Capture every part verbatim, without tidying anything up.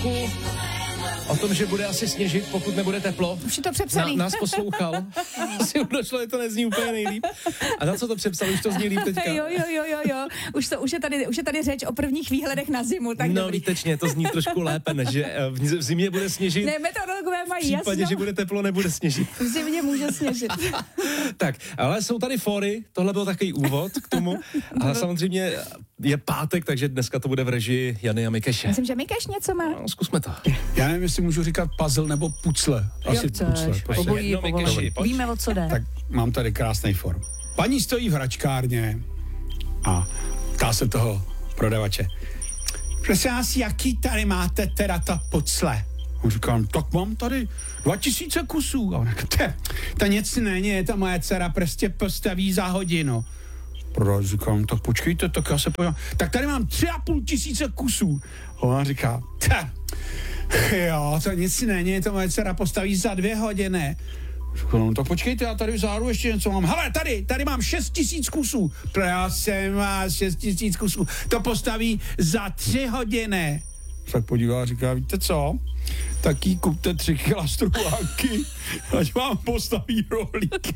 o tom, že bude asi sněžit, pokud nebude teplo. Už je to přepsaný. Na, nás poslouchal. Asi mu došlo, že to nezní úplně nejlíp. A na co to přepsal? Už to zní líp teďka. Jo, jo, jo, jo, jo. Už, to, už, je tady, už je tady řeč o prvních výhledech na zimu. Tak no, dobrý. výtečně, to zní trošku lépe, než že v zimě bude sněžit. Ne, meteorologové mají jasno. V případě, že bude teplo, nebude sněžit. V zimě může sněžit. Tak, ale jsou tady fóry, tohle byl takový úvod k tomu. A samozřejmě je pátek, takže dneska to bude v režii Jany a Mikeše. Myslím, že Mikeš něco má. No, zkusme to. Já nevím, jestli můžu říkat puzzle nebo pucle. Asi Jo, pucle. prostě. Obojí, Jedno, Mikeši, pojď. víme, o co jde. Tak mám tady krásný form. Paní stojí v hračkárně a ptá se toho prodavače. Prosím vás, jaký tady máte teda ta pucle? On říká, tak mám tady dva tisíce kusů. A on říká, to nic není, ta moje dcera prostě postaví za hodinu. Prodavač říkám, tak počkejte, tak já se podívám. Tak tady mám tři a půl tisíce kusů. A on říká, jo, to nic není, to moje dcera postaví za dvě hodiny. Říkám, no tak počkejte, já tady vzadu ještě něco mám. Hele, tady, tady mám šest tisíc kusů. Prosím vás, šest tisíc kusů. To postaví za tři hodiny. Tak podívá a říká, víte co? Tak jí kupte tři kila strůvánky, ať vám postaví rohlík.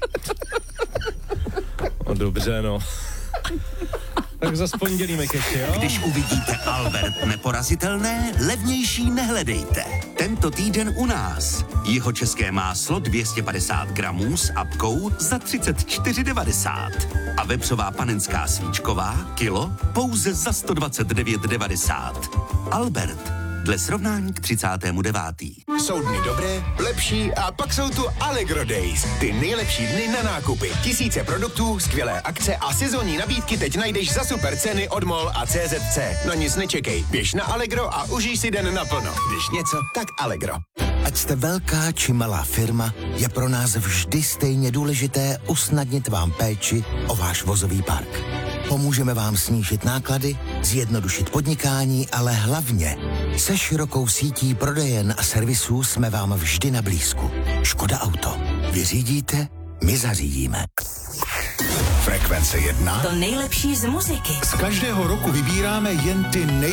No dobře, no. Tak zas pondělí, Mikeši, jo? Když uvidíte Albert neporazitelné, levnější nehledejte. Tento týden u nás. Jihočeské máslo dvě stě padesát gramů s apkou za třicet čtyři devadesát. A vepřová panenská svíčková kilo pouze za sto dvacet devět devadesát. Albert. Dle srovnání k třicátému devátému Jsou dny dobré, lepší a pak jsou tu Allegro Days. Ty nejlepší dny na nákupy. Tisíce produktů, skvělé akce a sezónní nabídky teď najdeš za super ceny od MOL a C Z C. Na nic nečekej, běž na Allegro a užij si den naplno. Když něco, tak Allegro. Ať jste velká či malá firma, je pro nás vždy stejně důležité usnadnit vám péči o váš vozový park. Pomůžeme vám snížit náklady, zjednodušit podnikání, ale hlavně se širokou sítí prodejen a servisů jsme vám vždy na blízku. Škoda Auto. Vyřídíte, my zařídíme. Frekvence jedna. To nejlepší z muziky. Z každého roku vybíráme jen ty nej